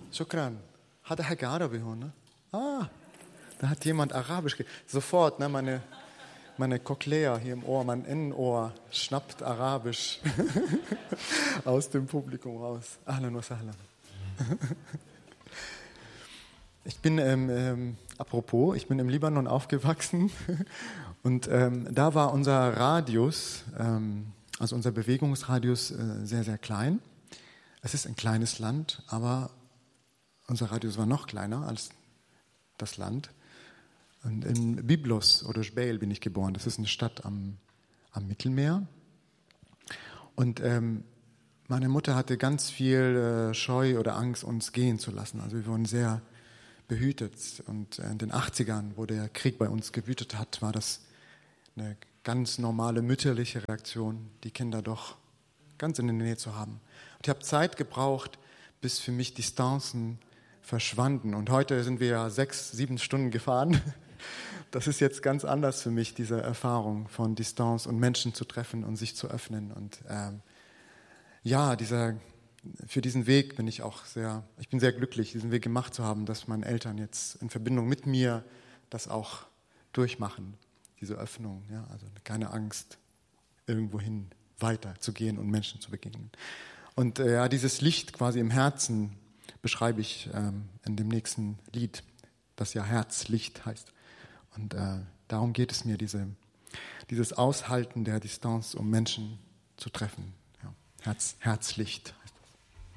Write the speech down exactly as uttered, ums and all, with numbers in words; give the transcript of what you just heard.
Shukran. Hada Hag Arabi hona. Ah, da hat jemand Arabisch ge- Sofort, ne, meine, meine Cochlea hier im Ohr, mein Innenohr schnappt Arabisch aus dem Publikum raus. Ahlan wa sahlan. Ich bin, ähm, ähm, apropos, ich bin im Libanon aufgewachsen und ähm, da war unser Radius, ähm, also unser Bewegungsradius äh, sehr, sehr klein. Es ist ein kleines Land, aber unser Radius war noch kleiner als das Land. Und in Byblos oder Jbeil bin ich geboren. Das ist eine Stadt am, am Mittelmeer. Und ähm, meine Mutter hatte ganz viel äh, Scheu oder Angst, uns gehen zu lassen. Also wir wurden sehr behütet. Und in den achtzigern, wo der Krieg bei uns gewütet hat, war das eine ganz normale mütterliche Reaktion, die Kinder doch ganz in der Nähe zu haben. Und ich habe Zeit gebraucht, bis für mich Distanzen verschwanden. Und heute sind wir ja sechs, sieben Stunden gefahren. Das ist jetzt ganz anders für mich, diese Erfahrung von Distanz und Menschen zu treffen und sich zu öffnen. Und ähm, ja, dieser, für diesen Weg bin ich auch sehr, ich bin sehr glücklich, diesen Weg gemacht zu haben, dass meine Eltern jetzt in Verbindung mit mir das auch durchmachen, diese Öffnung. Ja, also keine Angst, irgendwohin weiter zu gehen und Menschen zu begegnen. Und äh, ja, dieses Licht quasi im Herzen beschreibe ich ähm, in dem nächsten Lied, das ja Herzlicht heißt. Und äh, darum geht es mir, diese, dieses Aushalten der Distanz, um Menschen zu treffen. Ja, Herz, Herzlicht.